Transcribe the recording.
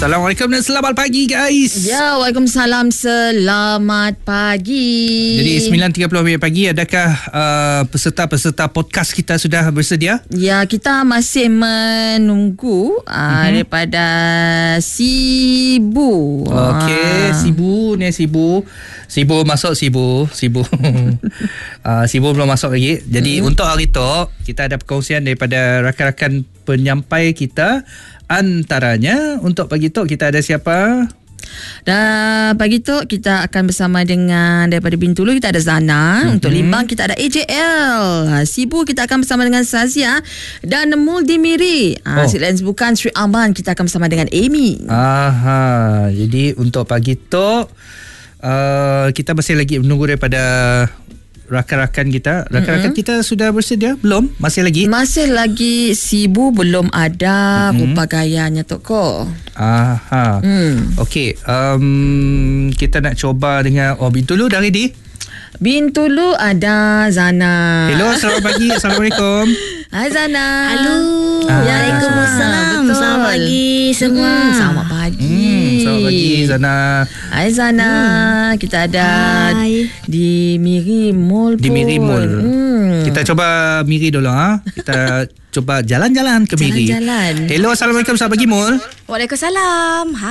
Assalamualaikum dan selamat pagi guys. Ya, Waalaikumsalam, selamat pagi. Jadi 9.30 pagi, adakah peserta-peserta podcast kita sudah bersedia? Ya, kita masih menunggu daripada Sibu. Okey, Sibu masuk Sibu. Sibu belum masuk lagi. Jadi untuk hari tu kita ada perkongsian daripada rakan-rakan penyampai kita. Antaranya untuk pagi tu kita ada siapa? Dan pagi tu kita akan bersama dengan daripada Bintulu kita ada Zana, untuk Limbang kita ada AJL, Sibu kita akan bersama dengan Sazia, dan Muldimiri. Selain bukan Sri Aman kita akan bersama dengan Amy. Jadi untuk pagi tu kita masih lagi menunggu daripada rakan-rakan kita. Rakan-rakan kita sudah bersedia? Belum? Masih lagi? Masih lagi. Sibu belum ada rupa gayanya Toko. Okey, kita nak cuba dengan Bintulu dah ready? Bintulu ada Zana. Hello, selamat pagi. Assalamualaikum. Hai Zana. Halo. Waalaikumsalam. Selamat pagi semua. Selamat pagi. Selamat pagi Zana. Hai Zana. Kita ada di Miri Mall. Di Miri Mall. Kita coba Miri dulu Kita coba jalan-jalan ke Miri. Jalan-jalan. Hello, assalamualaikum. Selamat pagi Mall. Waalaikumsalam.